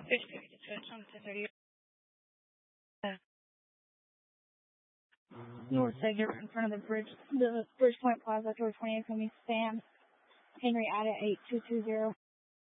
Fish ticket to switch on 10:30. North exit in front of the Bridgepoint Plaza, door 28 for me, Sam. Henry Atta 8220.